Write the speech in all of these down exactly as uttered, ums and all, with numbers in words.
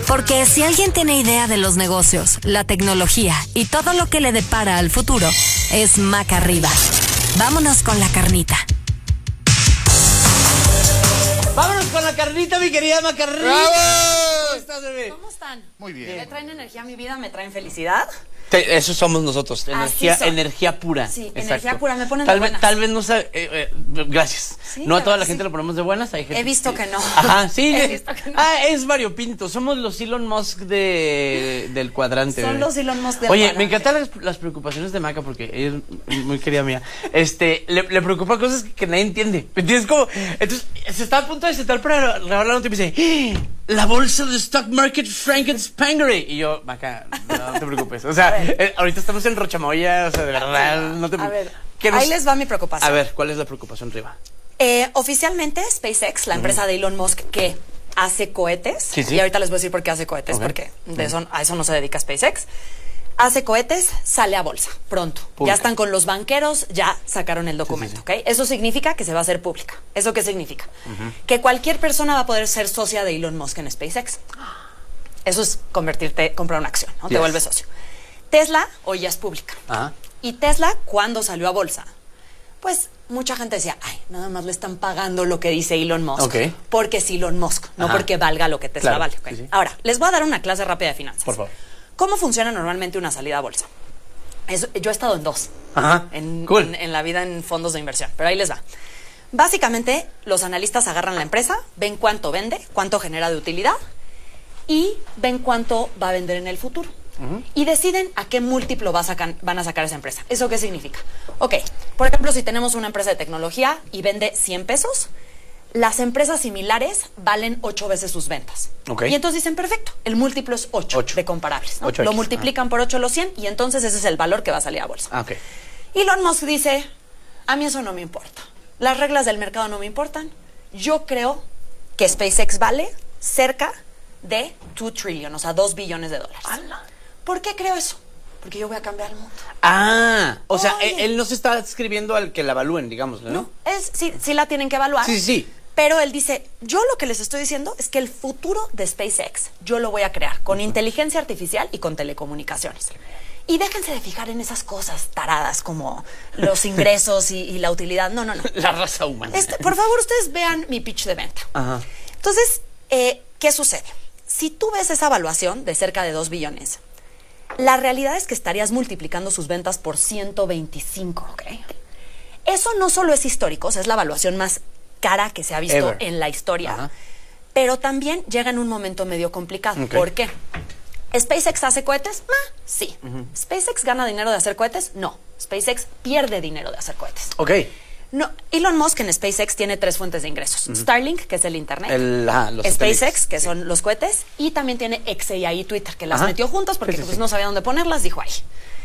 Porque si alguien tiene idea de los negocios, la tecnología y todo lo que le depara al futuro, es Maca Arriba. Vámonos con la carnita. Vámonos con la carnita, mi querida Macarrita. ¡Bravo! ¿Cómo estás, bebé? ¿Cómo están? Muy bien. ¿Me traen energía a mi vida? ¿Me traen felicidad? Te, eso somos nosotros, energía, son. energía pura. Sí, exacto. energía pura, me ponen tal de vez, buenas. Tal vez no sabe, eh, eh, gracias. Sí, no a toda la sí. gente lo ponemos de buenas, hay gente He visto que no. Ajá, sí. He visto que no. Ah, es variopinto, somos los Elon Musk de, del cuadrante. Son bebé. los Elon Musk del Oye, cuadrante. me encantan las, las preocupaciones de Maca porque ella es muy querida mía. Este, le, le preocupa cosas que, que nadie entiende. ¿Me entiendes? Como, entonces, se está a punto de sentar para grabar la nota y me dice, ¡Ah! La bolsa de stock market Frankenspangere. Y yo, Maca, no, no te preocupes. O sea, eh, ahorita estamos en Rochamoya, o sea, de verdad, no te A ver, ¿Qué nos- ahí les va mi preocupación. A ver, ¿cuál es la preocupación, Riva? Eh, oficialmente, SpaceX, la empresa de Elon Musk que hace cohetes, Sí, sí. y ahorita les voy a decir por qué hace cohetes, Ok. porque de eso, a eso no se dedica SpaceX, hace cohetes, sale a bolsa, pronto. Pública. Ya están con los banqueros, ya sacaron el documento, Sí, sí, sí. ¿ok? Eso significa que se va a hacer pública. ¿Eso qué significa? Que cualquier persona va a poder ser socia de Elon Musk en SpaceX. Eso es convertirte, comprar una acción, ¿no? Te Yes. vuelves socio. Tesla hoy ya es pública. Ajá. Y Tesla, ¿cuándo salió a bolsa? Pues mucha gente decía, ay, nada más le están pagando lo que dice Elon Musk. Ok. Porque es Elon Musk, no Ajá. porque valga lo que Tesla Claro, vale. ¿Ok? sí, sí. Ahora, les voy a dar una clase rápida de finanzas. Por favor. ¿Cómo funciona normalmente una salida a bolsa? Es- yo he estado en dos. Ajá. En, Cool. en- en la vida en fondos de inversión, pero ahí les va. Básicamente, los analistas agarran la empresa, ven cuánto vende, cuánto genera de utilidad y ven cuánto va a vender en el futuro. Y deciden a qué múltiplo va a sacar- van a sacar esa empresa. ¿Eso qué significa? Ok, por ejemplo, si tenemos una empresa de tecnología y vende cien pesos, las empresas similares valen ocho veces sus ventas. Ok. Y entonces dicen, perfecto, el múltiplo es ocho, Ocho. de comparables. ¿no? ocho Lo X, multiplican por ocho los cien y entonces ese es el valor que va a salir a bolsa. Ah, ok. Elon Musk dice, a mí eso no me importa. Las reglas del mercado no me importan. Yo creo que SpaceX vale cerca de dos trillones, o sea, dos billones de dólares. ¿Por qué creo eso? Porque yo voy a cambiar el mundo. Ah, o sea, Oye. él, él no se está escribiendo al que la evalúen, digamos, ¿no? No, es, sí, sí la tienen que evaluar. Sí, sí, sí. Pero él dice, yo lo que les estoy diciendo es que el futuro de SpaceX yo lo voy a crear con inteligencia artificial y con telecomunicaciones. Y déjense de fijar en esas cosas taradas como los ingresos y, y la utilidad. No, no, no. La raza humana. Este, por favor, ustedes vean mi pitch de venta. Ajá. Entonces, eh, ¿qué sucede? Si tú ves esa evaluación de cerca de dos billones, la realidad es que estarías multiplicando sus ventas por ciento veinticinco, ¿ok? Eso no solo es histórico, o sea, es la evaluación más cara que se ha visto Ever. en la historia, Ajá. pero también llega en un momento medio complicado. Ok. ¿Por qué? ¿SpaceX hace cohetes? Ah, sí. ¿SpaceX gana dinero de hacer cohetes? No. SpaceX pierde dinero de hacer cohetes. Ok. No, Elon Musk en SpaceX tiene tres fuentes de ingresos. Starlink, que es el internet. El- ajá, los SpaceX, satélites. que son los cohetes. Y también tiene X A I y Twitter, que las Ajá. metió juntas porque Sí, sí, pues, sí. no sabía dónde ponerlas, dijo ahí.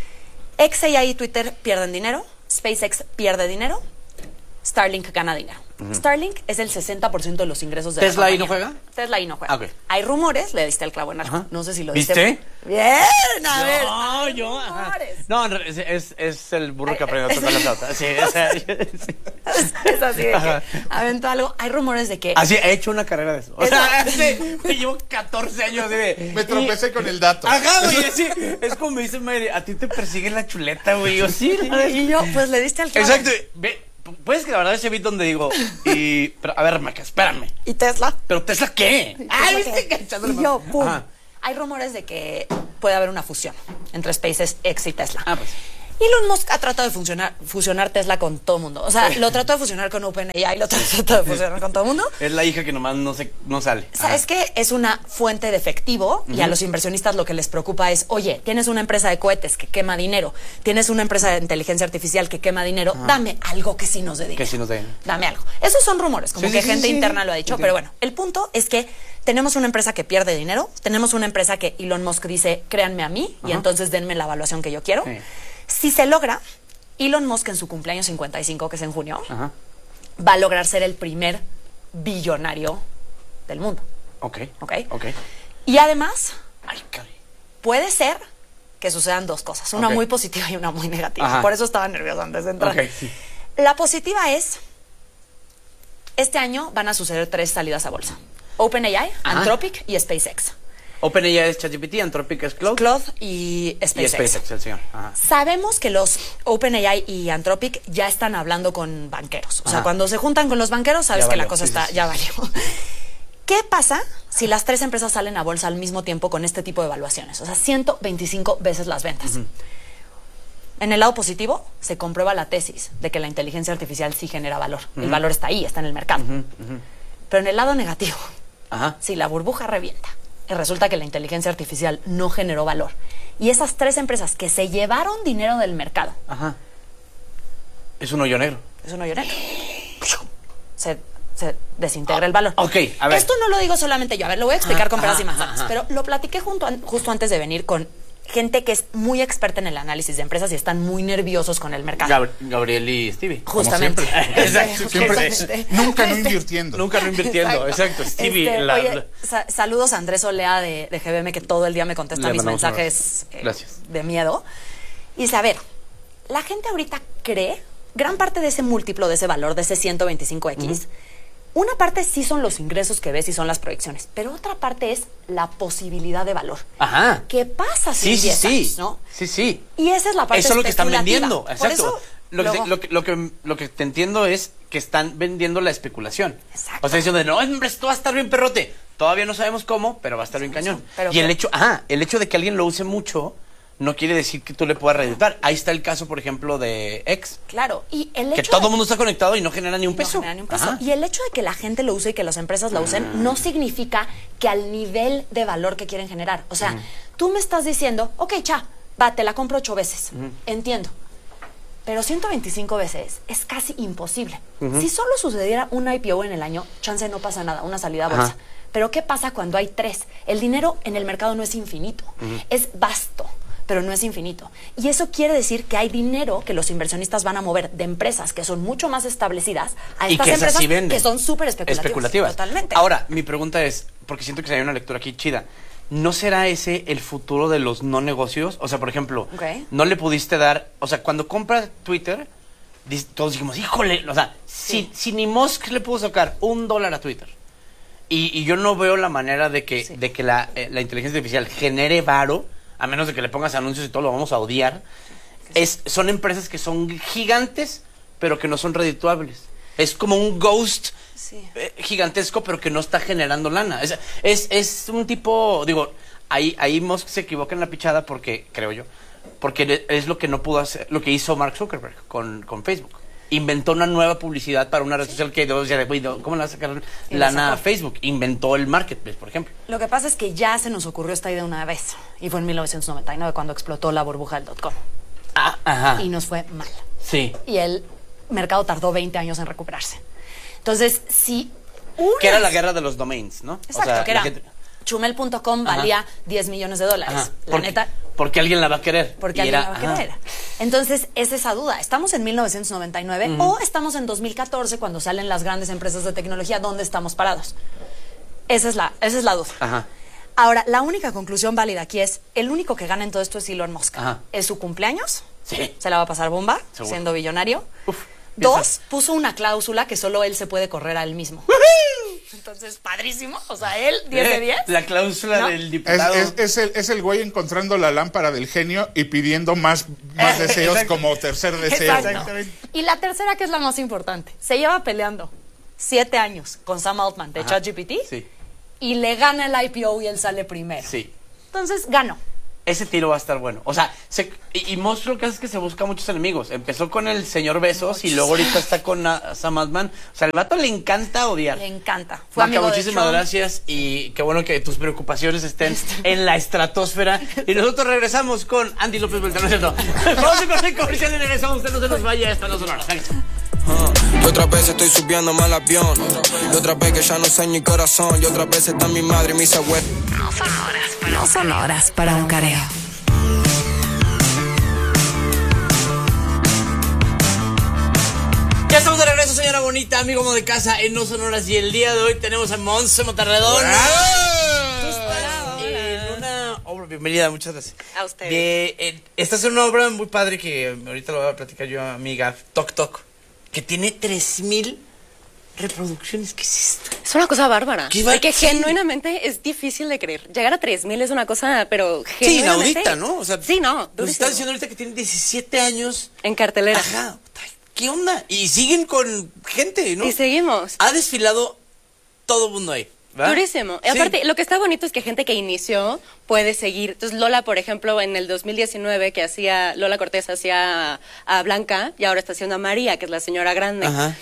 X A I y Twitter pierden dinero. SpaceX pierde dinero. Starlink gana dinero. Starlink es el sesenta por ciento de los ingresos de la ¿Tesla ahí no compañía. juega? Tesla ahí no juega. Ah, ok. Hay rumores, le diste el clavo en arco. Ajá. No sé si lo ¿Viste? diste. Bien, a ver. No, hay yo. ajá. rumores. No, no, es, es, es el burro que aprendió a tocar la flauta. Sí, o sea, sí. Es así de Ajá. que aventó algo. Hay rumores de que Así, he hecho una carrera de eso. O Eso. sea, este, me llevo catorce años de... Me tropecé con el dato. Ajá, güey, sí. Es como me dice Mary, a ti te persigue la chuleta, güey. Yo sí. y yo, pues le diste al clavo. Exacto. Ve, puedes grabar ese beat donde digo, y... Pero, a ver, Maca, espérame. ¿Y Tesla? ¿Pero Tesla qué? Ah, Tesla ¿viste? qué? que echándole Y yo, más- pum. Ajá. Hay rumores de que puede haber una fusión entre SpaceX y Tesla. Ah, pues. Elon Musk ha tratado de funcionar, fusionar Tesla con todo el mundo. O sea, lo trató de fusionar con OpenAI, lo trató de fusionar con todo el mundo. Es la hija que nomás no, se, no sale. ¿Sabes qué? Es una fuente de efectivo y a los inversionistas lo que les preocupa es, oye, tienes una empresa de cohetes que quema dinero, tienes una empresa de inteligencia artificial que quema dinero, dame algo que sí nos dé dinero. Que sí nos dé. Dame algo. Esos son rumores, como Sí, que sí, sí, gente sí. interna lo ha dicho, Entiendo. pero bueno, el punto es que tenemos una empresa que pierde dinero, tenemos una empresa que Elon Musk dice, créanme a mí, y Ajá. entonces denme la evaluación que yo quiero. Sí. Si se logra, Elon Musk en su cumpleaños cincuenta y cinco, que es en junio, Ajá. va a lograr ser el primer billonario del mundo. Ok. ¿Ok? Ok. Y además, Ay, caray. puede ser que sucedan dos cosas, una Ok. muy positiva y una muy negativa. Ajá. Por eso estaba nerviosa antes de entrar. Ok, sí. La positiva es, este año van a suceder tres salidas a bolsa. OpenAI, Ajá. Anthropic y SpaceX. OpenAI es ChatGPT, Anthropic es Claude. Claude y SpaceX. Y SpaceX, el señor. Ajá. Sabemos que los OpenAI y Anthropic ya están hablando con banqueros. O sea, Ajá. cuando se juntan con los banqueros, sabes Ya que la valió, cosa sí, está, sí, sí. ya valió. ¿Qué pasa si las tres empresas salen a bolsa al mismo tiempo con este tipo de evaluaciones? O sea, ciento veinticinco veces las ventas. Uh-huh. En el lado positivo, se comprueba la tesis de que la inteligencia artificial sí genera valor. Uh-huh. El valor está ahí, está en el mercado. Uh-huh. Uh-huh. Pero en el lado negativo, Ajá. si la burbuja revienta y resulta que la inteligencia artificial no generó valor, y esas tres empresas que se llevaron dinero del mercado, Ajá. es un hoyo negro. Es un hoyo negro. Se, se desintegra oh, el valor. Ok, a ver. Esto no lo digo solamente yo. A ver, lo voy a explicar ah, con peras y manzanas. Ah, ah, pero lo platiqué junto an, justo antes de venir con gente que es muy experta en el análisis de empresas y están muy nerviosos con el mercado. Gab Gabriel y Stevie. Justamente. Exacto. Siempre, nunca no invirtiendo. Nunca no invirtiendo, exacto. exacto. Stevie. Este, la, oye, la... Sa saludos a Andrés Olea de, de G B M, que todo el día me contesta mis mensajes eh, de miedo. Y dice, a ver, la gente ahorita cree, gran parte de ese múltiplo, de ese valor, de ese ciento veinticinco equis, uh-huh. Una parte sí son los ingresos que ves y son las proyecciones, pero otra parte es la posibilidad de valor. Ajá. ¿Qué pasa si sí, sí, sí. años, ¿no? Sí, sí. Y esa es la parte Eso es lo que están vendiendo. Por Exacto. eso, lo, que luego... te, lo, que, lo, que, lo que te entiendo es que están vendiendo la especulación. Exacto. O sea, diciendo, no, hombre, esto va a estar bien perrote. Todavía no sabemos cómo, pero va a estar bien cañón. Pero y el ¿qué? hecho, ajá, el hecho de que alguien lo use mucho no quiere decir que tú le puedas redituar. Ahí está el caso, por ejemplo, de X. Claro, y el hecho que todo el de... mundo está conectado y no genera ni un peso. No genera ni un peso. Y el hecho de que la gente lo use y que las empresas lo usen ah. no significa que al nivel de valor que quieren generar. O sea, uh-huh. tú me estás diciendo, ok, cha, va, te la compro ocho veces. Uh-huh. Entiendo. Pero ciento veinticinco veces es casi imposible. Uh-huh. Si solo sucediera un I P O en el año, chance no pasa nada, una salida a bolsa. Uh-huh. Pero ¿qué pasa cuando hay tres? El dinero en el mercado no es infinito, uh-huh. es vasto, pero no es infinito. Y eso quiere decir que hay dinero que los inversionistas van a mover de empresas que son mucho más establecidas a estas empresas sí que son súper especulativas. especulativas. Totalmente. Ahora, mi pregunta es, porque siento que se hay una lectura aquí chida, ¿no será ese el futuro de los no negocios? O sea, por ejemplo, okay. no le pudiste dar, o sea, cuando compras Twitter, todos dijimos, híjole, o sea, sí. si, si ni Musk le pudo sacar un dólar a Twitter, y, y yo no veo la manera de que, sí. de que la, eh, la inteligencia artificial genere varo, a menos de que le pongas anuncios y todo lo vamos a odiar, es, son empresas que son gigantes, pero que no son redituables. Es como un ghost sí. eh, gigantesco, pero que no está generando lana. Es, es, es un tipo, digo, ahí, ahí Musk se equivoca en la pichada porque, creo yo, porque es lo que no pudo hacer, lo que hizo Mark Zuckerberg con, con Facebook. Inventó una nueva publicidad para una red social que dos ya de ¿cómo le va a sacar lana a Facebook? Inventó el marketplace, por ejemplo. Lo que pasa es que ya se nos ocurrió esta idea una vez, y fue en mil novecientos noventa y nueve cuando explotó la burbuja del dot-com. Ah, ajá. Y nos fue mal. Sí. Y el mercado tardó veinte años en recuperarse. Entonces, si unas... Que era la guerra de los domains, ¿no? Exacto, o sea, que era gente... chumel punto com valía diez millones de dólares. Ajá. La porque, neta... Porque alguien la va a querer. Porque alguien era, la va a querer. Ajá. Entonces, es esa duda. ¿Estamos en mil novecientos noventa y nueve uh-huh. o estamos en dos mil catorce cuando salen las grandes empresas de tecnología? ¿Dónde estamos parados? Esa es la, esa es la duda. Ajá. Ahora, la única conclusión válida aquí es, el único que gana en todo esto es Elon Musk. Ajá. Es su cumpleaños. Sí. Se la va a pasar bomba, seguro. Siendo billonario. Uf, Dos, puso una cláusula que solo él se puede correr a él mismo. Entonces, padrísimo. O sea, él, diez de diez. La cláusula ¿no? del diputado. Es, es, es, el, es el güey encontrando la lámpara del genio y pidiendo más, más deseos como tercer deseo. Exactamente. Y la tercera, que es la más importante. Se lleva peleando siete años con Sam Altman de ChatGPT. Sí. Y le gana el I P O y él sale primero. Sí. Entonces, ganó. Ese tiro va a estar bueno. O sea, se, y, y Musk lo que hace es que se busca muchos enemigos. Empezó con el señor Besos Muchos. Y luego ahorita está con uh, Sam Altman. O sea, al vato le encanta odiar. Le encanta. Fue Maca, amigo muchísimas de gracias y qué bueno que tus preocupaciones estén en la estratosfera. Y nosotros regresamos con Andy López Beltrán, ¿no es cierto? Vamos a correr comercial y regresamos. Usted no se nos vaya, esta no sonora. Uh, y otra vez estoy subiendo mal avión. Y otra vez que ya no sé mi corazón. Y otra vez está mi madre y mis abuelos. No son horas para, no son horas para un careo. Ya estamos de regreso, señora bonita, amigo amo de casa en No Sonoras. Y el día de hoy tenemos a Monse Monterredón. En una obra, bienvenida, muchas gracias. A usted. De, eh, esta es una obra muy padre que ahorita lo voy a platicar yo, amiga, Toc Toc, que tiene tres mil reproducciones. ¿Qué es esto? Es una cosa bárbara. ¿Qué va- De que sí. genuinamente es difícil de creer. Llegar a tres mil es una cosa, pero Sí, genuinamente... inaudita, ¿no? O sea, sí, no, nos durísimo. están diciendo ahorita que tienen diecisiete años. En cartelera. Ajá. ¿Qué onda? Y siguen con gente, ¿no? Y seguimos. Ha desfilado todo el mundo ahí. ¿verdad? Durísimo. Y Sí. aparte, lo que está bonito es que gente que inició puede seguir. Entonces, Lola, por ejemplo, en el dos mil diecinueve, que hacía, Lola Cortés hacía a Blanca, y ahora está haciendo a María, que es la señora grande. Ajá.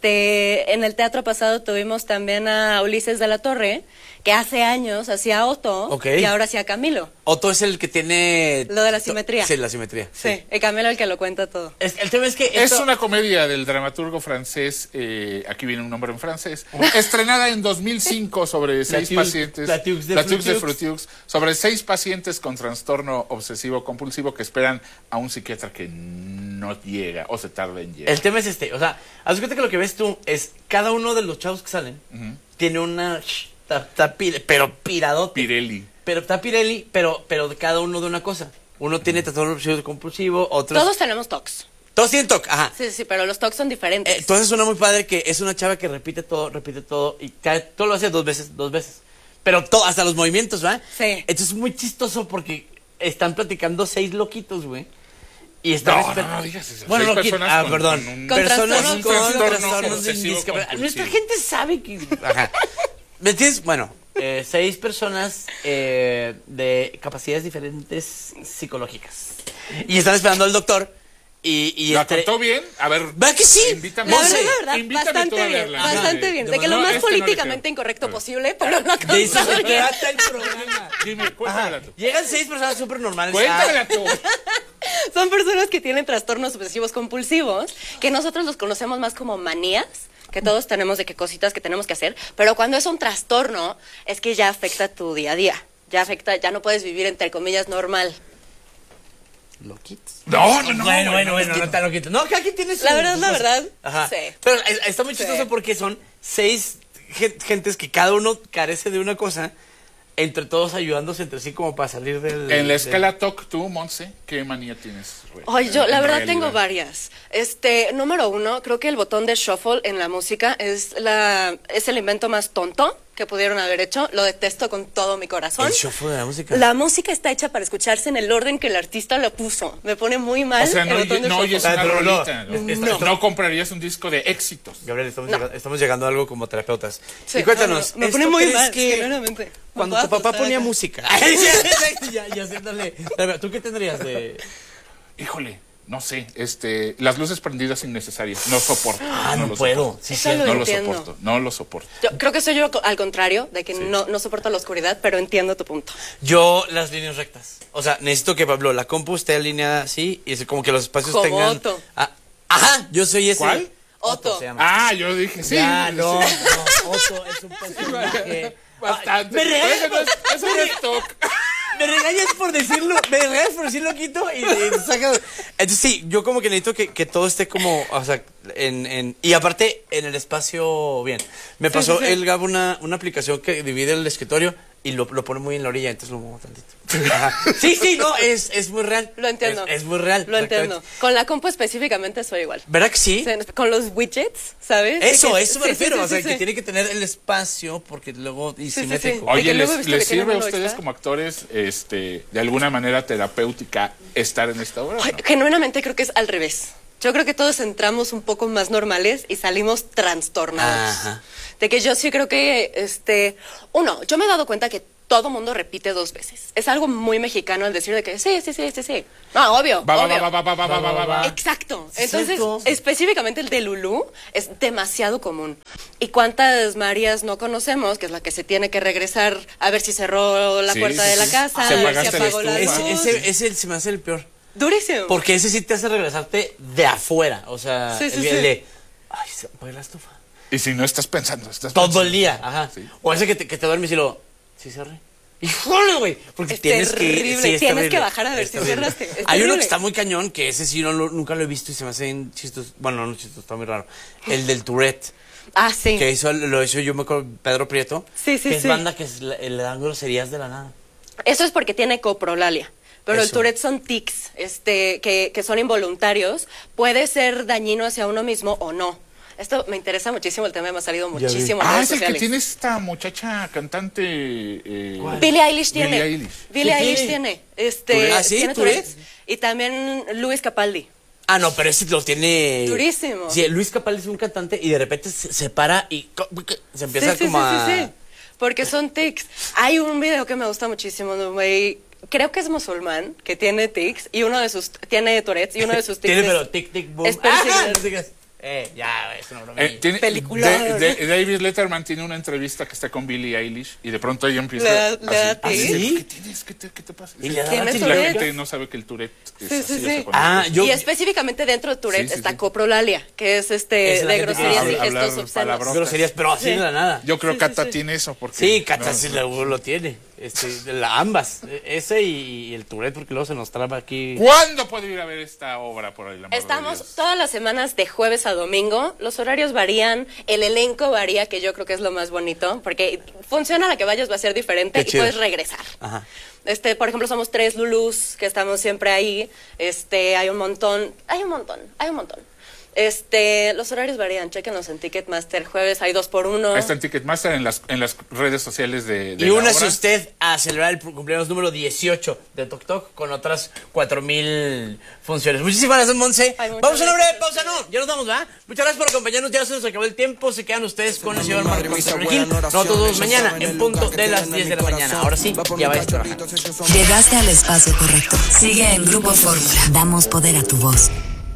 Este, en el teatro pasado tuvimos también a Ulises de la Torre, que hace años hacía a Otto, Ok. y ahora hacía a Camilo. Otto es el que tiene... Lo de la simetría. Sí, la simetría. Sí, el Camilo el que lo cuenta todo. Es- el tema es que Es esto- una comedia del dramaturgo francés, eh, aquí viene un nombre en francés, estrenada en dos mil cinco sobre seis Tiux- pacientes, la Tiux de la Tiux de Frutiux. Frutiux, sobre seis pacientes con trastorno obsesivo compulsivo que esperan a un psiquiatra que no llega o se tarda en llegar. El tema es este, o sea, haz cuenta que lo que ves tú es cada uno de los chavos que salen tiene una sh- ta- ta- pire- pero piradote. Pirelli. Pero está Pirelli, pero pero de cada uno de una cosa. Uno tiene trastorno obsesivo compulsivo, otros Todos tenemos tocs. todos tienen TOC, ajá. Sí, sí, pero los tocs son diferentes. Eh, Entonces suena muy padre que es una chava que repite todo, repite todo y cada- todo lo hace dos veces, dos veces. Pero todo, hasta los movimientos, ¿verdad? Sí. Entonces es muy chistoso porque están platicando seis loquitos, güey. Y están No, respe- no, no digas eso. Bueno, Seis loqui- personas ah, con- perdón. con un- Con personas trastorno- con trastorno trastornos de obsesivo indiscapacidad. compulsivo. Nuestra gente sabe que... Ajá. ¿Me entiendes? Bueno, eh, seis personas eh, de capacidades diferentes psicológicas. Y están esperando al doctor y... y ¿La entre- contó bien? A ver. ¿Verdad que sí? Invítame, La No verdad, sé. la verdad, invítame tú bastante a bien, verla. bastante Ajá. bien. De De que lo no, más este no le políticamente creo. incorrecto posible, pero lo De eso contó se bien. trata el programa. Dime, cuéntamela tú. Llegan seis personas súper normales. Cuéntamela tú. Son personas que tienen trastornos obsesivos compulsivos, que nosotros los conocemos más como manías, que todos tenemos de qué cositas que tenemos que hacer, pero cuando es un trastorno es que ya afecta tu día a día, ya afecta, ya no puedes vivir entre comillas normal. Loquitos. No, no, no. Bueno, bueno, bueno, no tan loquito. No, que aquí tienes. La verdad, la verdad, Ajá. sí. Pero es- está muy chistoso Sí. porque son seis gen- gentes que cada uno carece de una cosa, entre todos ayudándose entre sí como para salir del. En la del- escala T O C, tú, Monse, ¿qué manía tienes? güey? Ay, yo En la verdad realidad. tengo varias. Este, número uno, creo que el botón de shuffle en la música es la es el invento más tonto que pudieron haber hecho. Lo detesto con todo mi corazón. El shuffle de la música. La música está hecha para escucharse en el orden que el artista lo puso. Me pone muy mal O sea, el no, botón oye- de no shuffle. oyes una Ah, pero no. rolita. No, Es- no. esto- comprarías un disco de éxitos. Gabriel, estamos, No. llegando, estamos llegando a algo como terapeutas. Sí, y cuéntanos, no, no, me pone ¿esto muy crees mal, que genuinamente. cuando Me tu puedo papá acostar ponía acá. música, ya, ya haciéndole. ¿Tú qué tendrías de...? Híjole, no sé, este, las luces prendidas innecesarias, no soporto. Ah, no lo puedo. soporto. Sí, Eso sí. lo No lo entiendo. soporto, no lo soporto. Yo creo que soy yo al contrario, de que no, no soporto la oscuridad, pero entiendo tu punto. Yo las líneas rectas. O sea, necesito que, Pablo, la compu esté alineada así y es como que los espacios Como tengan... Otto. Ah, ajá, yo soy ese. ¿Cuál? Otto. se llama. Ah, yo dije, sí. Ya, sí. no, no, Otto es un personaje... Bastante. Me regañas Eso no es- por- eso no es T O C. Me regañas por decirlo, me regañas por decirlo quito y, y sacas- Entonces sí, yo como que necesito que, que todo esté como, o sea, en, en y aparte en el espacio bien. Me pasó sí, sí. el Gabo una, una aplicación que divide el escritorio y lo, lo pone muy en la orilla, entonces lo muevo tantito. Ajá. Sí, sí, no, es, es muy real. Lo entiendo. Es, es muy real. Lo exactamente. entiendo. Con la compu específicamente soy igual. ¿Verdad que sí? O sea, con los widgets, ¿sabes? De Eso, que- eso me sí, refiero, sí, o sea, sí, que sí. tiene que tener el espacio porque luego y Sí, sí, simétrico. sí. De Oye, que luego he ¿les, visto les que tienen sirve a uno ustedes extra. como actores, este, de alguna manera terapéutica, estar en esta obra? o Ay, no? genuinamente creo que es al revés. Yo creo que todos entramos un poco más normales y salimos trastornados. Ajá. De que yo sí creo que, este, uno, yo me he dado cuenta que todo mundo repite dos veces. Es algo muy mexicano el decir de que sí, sí, sí, sí, sí. No, obvio, Va, va, obvio. va, va, va, va, va, va, va, va. Exacto. Sí, Entonces, cierto. específicamente el de Lulú es demasiado común. ¿Y cuántas Marías no conocemos? Que es la que se tiene que regresar a ver si cerró la Sí, puerta sí, de la sí. casa, Se a ver si apagaste la apagó la estufa. luz. Ese, ese, ese se me hace el peor. Durísimo. Porque ese sí te hace regresarte de afuera. O sea, Sí, sí, el, sí. el de. Ay, se apaga la estufa. Y si no estás pensando, estás Todo pensando. el día. Ajá. Sí. O ese que te, que te duermes y lo. Sí, cerré. ¡Híjole, güey! Porque Es tienes que. terrible, sí, es tienes terrible. que bajar a ver Es si terrible. cerraste, es Hay uno terrible. que está muy cañón, que ese sí no lo- nunca lo he visto y se me hacen chistos. Bueno, no chistos, está muy raro. El del Tourette. Ah, sí. Que hizo, lo hizo yo me acuerdo, Pedro Prieto. Sí, sí, que es sí. banda que es- le, le dan groserías de la nada. Eso es porque tiene coprolalia. Pero el Eso. Tourette son tics, este, que, que son involuntarios. Puede ser dañino hacia uno mismo o no. Esto me interesa muchísimo, el tema me ha salido muchísimo en Ah, redes es el que sociales. tiene esta muchacha cantante. Eh, Billie Eilish tiene. Billie Eilish. Billie ¿Qué Eilish tiene? tiene. Este, ¿Tourette? ¿Ah, sí? tiene ¿Tourette? Tourette. Y también Luis Capaldi. Ah, no, pero ese lo tiene... Durísimo. Sí, Luis Capaldi es un cantante y de repente se, se para y co- se empieza sí, sí, como sí, a... sí, sí. Porque son tics. Hay un video que me gusta muchísimo, ¿no, güey? Creo que es musulmán, que tiene tics y uno de sus... Tiene Tourette's y uno de sus tics Tiene es- pero tic tic boom. es perseguir. Ah, no sé qué es. Eh, ya, es una broma. Eh, tiene, Película. de- de- David Letterman tiene una entrevista que está con Billie Eilish y de pronto ella empieza Le da- así, le da así, tic. ¿Sí? ¿Qué tienes? ¿Qué te, qué te pasa? Y le da ¿Tiene la Tourette? gente no sabe que el Tourette es Sí, sí, así, o sí. sea, cuando- Ah, yo... Y específicamente dentro de Tourette Sí, sí, está sí. coprolalia, que es este Es la de gente que groserías habla- y gestos hablar obscenos. palabrotas. groserías, pero así de la nada. Yo creo que Sí, sí, Cata sí. tiene eso porque Sí, Cata no, sí no. lo, lo tiene. Este, de la, ambas. E- Ese y, y el Tourette, porque luego se nos traba aquí. ¿Cuándo puedo ir a ver esta obra por ahí? Estamos todas las semanas de jueves a domingo. Los horarios varían, el elenco varía, que yo creo que es lo más bonito, porque funciona a la que vayas va a ser diferente Qué y chido. puedes regresar. Ajá. Este, por ejemplo, somos tres Lulus que estamos siempre ahí. Este, hay un montón, hay un montón, hay un montón. Este, los horarios varían, chéquenlos en Ticketmaster. Jueves hay dos por uno. Está en Ticketmaster en las, en las redes sociales de, de Y la únase obra. usted a celebrar el cumpleaños número dieciocho de Tok Tok con otras cuatro mil funciones. Muchísimas gracias, Monse. Ay, muchas Vamos a una breve gracias. pausa, no, ya nos vamos, ¿verdad? Muchas gracias por acompañarnos, ya se nos acabó el tiempo, se quedan ustedes con el señor Madre, Marcos mis Regil. abuelas, no Nosotros todos oraciones, mañana saben en el punto lugar que de las tienen en diez de mi la mañana. corazón. Ahora sí, Va por ya mis vais a trabajar. cachorritos, ellos son- Llegaste al espacio correcto. Sigue en Grupo Fórmula. Damos poder a tu voz.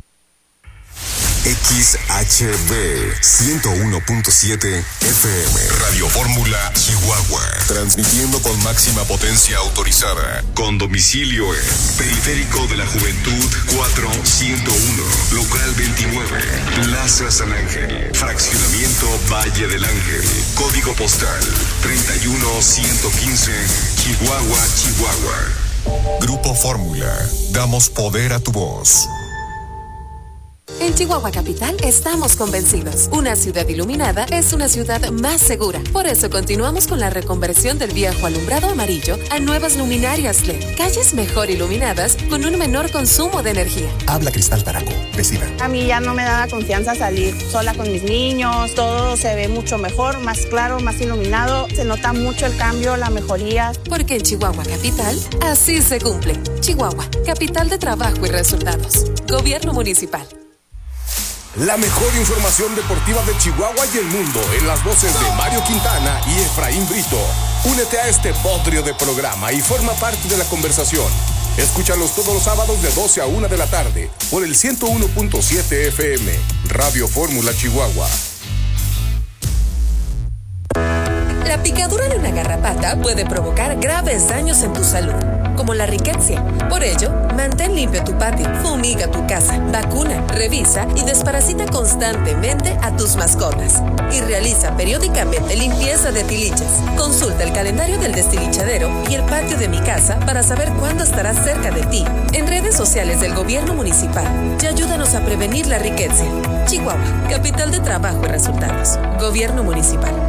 X H B ciento uno punto siete F M Radio Fórmula Chihuahua, transmitiendo con máxima potencia autorizada, con domicilio en Periférico de la Juventud cuatrocientos uno, local veintinueve, Plaza San Ángel, fraccionamiento Valle del Ángel, código postal treinta y uno ciento quince, Chihuahua, Chihuahua. Grupo Fórmula, damos poder a tu voz. En Chihuahua Capital estamos convencidos. Una ciudad iluminada es una ciudad más segura. Por eso continuamos con la reconversión del viejo alumbrado amarillo a nuevas luminarias L E D. Calles mejor iluminadas con un menor consumo de energía. Habla Cristal Taraco, vecina. A mí ya no me da confianza salir sola con mis niños. Todo se ve mucho mejor, más claro, más iluminado. Se nota mucho el cambio, la mejoría. Porque en Chihuahua Capital así se cumple. Chihuahua, capital de trabajo y resultados. Gobierno municipal. La mejor información deportiva de Chihuahua y el mundo en las voces de Mario Quintana y Efraín Brito. Únete a este bodrio de programa y forma parte de la conversación. Escúchalos todos los sábados de doce a una de la tarde por el ciento uno punto siete F M, Radio Fórmula Chihuahua. La picadura de una garrapata puede provocar graves daños en tu salud, como la riqueza. Por ello, mantén limpio tu patio, fumiga tu casa, vacuna, revisa y desparasita constantemente a tus mascotas. Y realiza periódicamente limpieza de tiliches. Consulta el calendario del destilichadero y el patio de mi casa para saber cuándo estará cerca de ti. En redes sociales del Gobierno Municipal y ayúdanos a prevenir la riqueza. Chihuahua, capital de trabajo y resultados. Gobierno Municipal.